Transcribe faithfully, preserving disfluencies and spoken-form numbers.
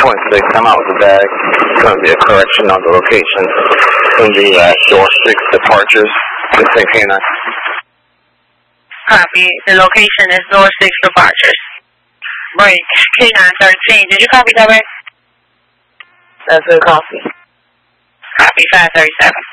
twenty-six, I'm out with the bag. It's going to be a correction on the location. Going to be at door six departures, sixteen K nine. Copy. The location is door six departures. Break. K nine thirteen. Did you copy that, babe? That's a copy. Copy five thirty-seven.